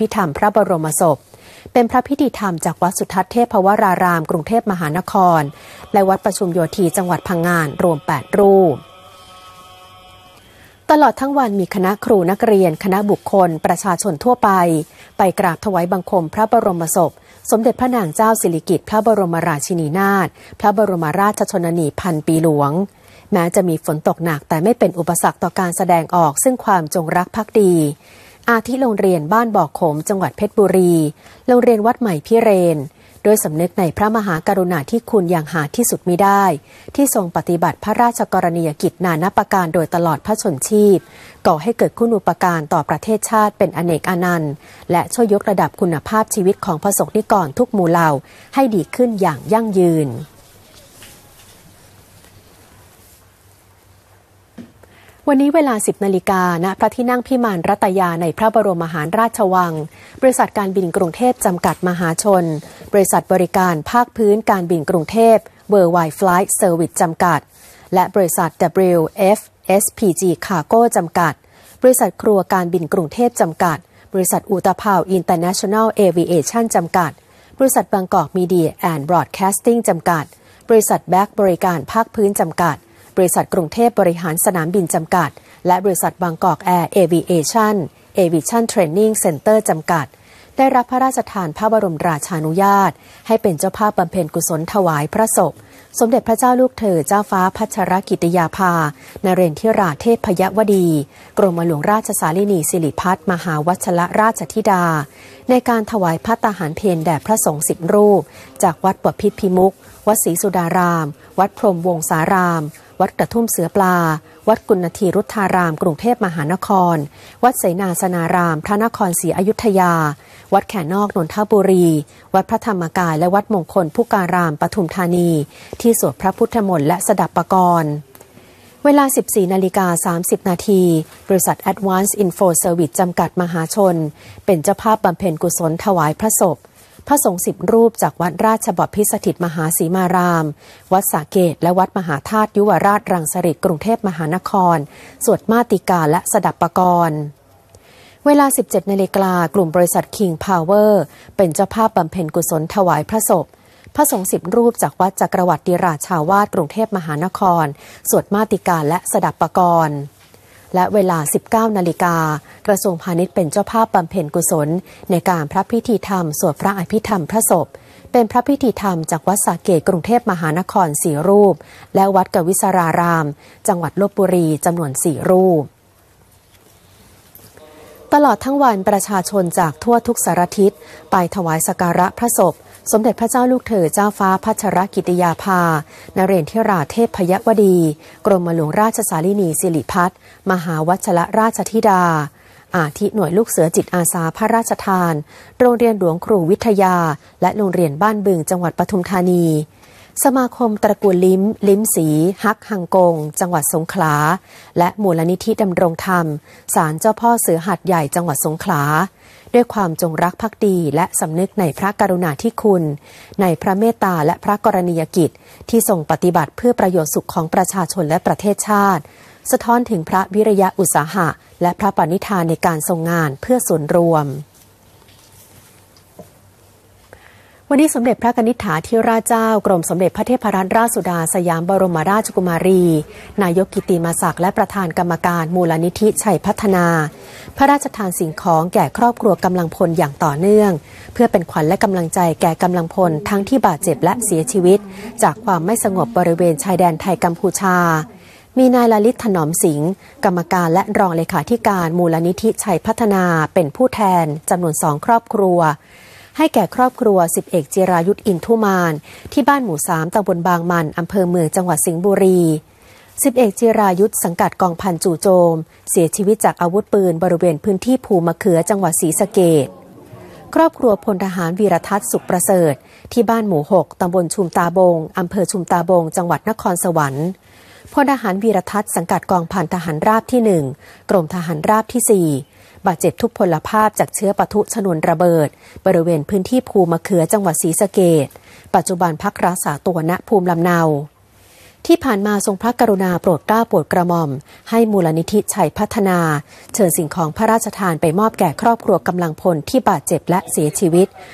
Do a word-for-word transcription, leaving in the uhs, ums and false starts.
ภิธรรมพระบรมศพเป็นพระพิธีธรรมจากวัดสุทัศน์เทพวรารามกรุงเทพมหานครและวัดประชุมโยธีจังหวัดพังงานรวมแปดรูปตลอดทั้งวันมีคณะครูนักเรียนคณะบุคคลประชาชนทั่วไปไปกราบถวายบังคมพระบรมศพสมเด็จพระนางเจ้าสิริกิติ์พระบรมราชินีนาถพระบรมราชชนนีพันปีหลวงแม้จะมีฝนตกหนักแต่ไม่เป็นอุปสรรคต่อการแสดงออกซึ่งความจงรักภักดีอาทิโรงเรียนบ้านบ่อขมจังหวัดเพชรบุรีโรงเรียนวัดใหม่พิเรนโดยสำนึกในพระมหากรุณาธิคุณอย่างหาที่สุดมิได้ที่ทรงปฏิบัติพระราชกรณียกิจนานาประการโดยตลอดพระชนชีพก่อให้เกิดคุณูปการต่อประเทศชาติเป็นอเนกอนันต์และช่วยยกระดับคุณภาพชีวิตของประสบนิกรทุกหมู่เหล่าให้ดีขึ้นอย่างยั่งยืนวันนี้เวลา สิบนาฬิกา ณ พระที่นั่งพิมานรัตยาในพระบรมมหาราชวังบริษัทการบินกรุงเทพจำกัดมหาชนบริษัทบริการภาคพื้นการบินกรุงเทพ Worldwide Flight Service จำกัดและบริษัท ดับเบิลยู เอฟ เอส พี จี Cargo จำกัดบริษัทครัวการบินกรุงเทพจำกัดบริษัทอูตภาว International Aviation จำกัดบริษัทบางกอกมีเดียแอนด์บรอดแคสติ้งจำกัดบริษัทแบ็คบริการภาคพื้นจำกัดบริษัทกรุงเทพบริหารสนามบินจำกัดและบริษัทบางกอกแอร์เอวิเอชั่นเอวิชั่นเทรนนิ่งเซ็นเตอร์จำกัดได้รับพระราชทานพระบรมราชานุญาตให้เป็นเจ้าภาพบำเพ็ญกุศลถวายพระศพสมเด็จพระเจ้าลูกเธอเจ้าฟ้าพัชรกิติยาภานเรนทิราเทพยวดีกรมหลวงราชสารินีสิริพัฒน์มหาวชรราชธิดาในการถวายภัตตาหารเพลแด่พระสงฆ์สิบรูปจากวัดบพิตรพิมุขวัดศรีสุดารามวัดพรหมวงศารามวัดกระทุ่มเสือปลาวัดกุณฑีรุทธารามกรุงเทพมหานครวัดเสนาสนารามพระนครศรีอยุธยาวัดแขนอกนนทบุรีวัดพระธรรมกายและวัดมงคลพุการามปทุมธานีที่สวดพระพุทธมนต์และสดับปกรณ์เวลา สิบสี่นาฬิกาสามสิบนาทีบริษัท Advanced Info Service จำกัดมหาชนเป็นเจ้าภาพบำเพ็ญกุศลถวายพระศพพระสงฆ์สิบรูปจากวัดราชบพิตรสถิตมหาสีมารามวัดสาเกตและวัดมหาธาตุยุวราชรังสฤษฎ์กรุงเทพมหานครสวดมาติกาและสดับปกรณ์เวลา สิบเจ็ดนาฬิกากลุ่มบริษัท King Power เป็นเจ้าภาพบำเพ็ญกุศลถวายพระศพพระสงฆ์สิบรูปจากวัดจักรวรรดิราชาวาสกรุงเทพมหานครสวดมาติกาและสดับปกรณ์และเวลา สิบเก้านาฬิกากระทรวงพาณิชย์เป็นเจ้าภาพบำเพ็ญกุศลในการพระพิธีธรรมสวดพระอภิธรรมพระศพเป็นพระพิธีธรรมจากวัดสาเกตกรุงเทพมหานครสี่รูปและวัดกวิศรารามจังหวัดลพบุรีจำนวนสี่รูปตลอดทั้งวันประชาชนจากทั่วทุกสารทิศไปถวายสักการะพระศพสมเด็จพระเจ้าลูกเธอเจ้าฟ้าพัชรกิติยาภานเรนทิราเทพยวดีกรมหลวงราชสารินีสิริพัฒน์มหาวชรราชธิดาอาทิหน่วยลูกเสือจิตอาสาพระราชทานโรงเรียนหลวงครูวิทยาและโรงเรียนบ้านบึงจังหวัดปทุมธานีสมาคมตระกูลลิ้มลิ้มสีฮักฮังกงจังหวัดสงขลาและมูลนิธิดำรงธรรมศาลเจ้าพ่อเสือหัดใหญ่จังหวัดสงขลาด้วยความจงรักภักดีและสำนึกในพระกรุณาธิคุณในพระเมตตาและพระกรณียกิจที่ทรงปฏิบัติเพื่อประโยชน์สุขของประชาชนและประเทศชาติสะท้อนถึงพระวิริยะอุตสาหะและพระปณิธานในการทรงงานเพื่อส่วนรวมวันนี้สมเด็จพระกนิษฐาธิราชเจ้ากรมสมเด็จพระเทพรัตนราชสุดาสยามบรมราชกุมารีนายกกิติมศักดิ์และประธานกรรมการมูลนิธิชัยพัฒนาพระราชทานสิ่งของแก่ครอบครัวกำลังพลอย่างต่อเนื่องเพื่อเป็นขวัญและกำลังใจแก่กำลังพลทั้งที่บาดเจ็บและเสียชีวิตจากความไม่สงบบริเวณชายแดนไทยกัมพูชามีนายลลิตถนอมสิงห์กรรมการและรองเลขาธิการมูลนิธิชัยพัฒนาเป็นผู้แทนจำนวนสองครอบครัวให้แก่ครอบครัวสิบเอกจิรายุทธอินทุมานที่บ้านหมู่สามตำบลบางมันอำเภอเมืองจังหวัดสิงห์บุรีสิบเอกจิรายุทธสังกัดกองพันจู่โจมเสียชีวิตจากอาวุธปืนบริเวณพื้นที่ภูมะเขือจังหวัดศรีสะเกษครอบครัวพลทหารวีรทัศน์สุขประเสริฐที่บ้านหมู่หกตำบลชุมตาบงอำเภอชุมตาบงจังหวัดนครสวรรค์พลทหารวีรทัศน์สังกัดกองพันทหารราบที่หนึ่งกรมทหารราบที่สี่บาดเจ็บทุพพลภาพจากเชื้อปะทุชนวนระเบิดบริเวณพื้นที่ภูมะเขือจังหวัดศรีสะเกษปัจจุบันพักรักษาตัวณภูมิลำเนาที่ผ่านมาทรงพระกรุณาโปรดเกล้าโปรดกระหม่อมให้มูลนิธิชัยพัฒนาเชิญสิ่งของพระราชทานไปมอบแก่ครอบครัวกำลังพลที่บาดเจ็บและเสียชีวิต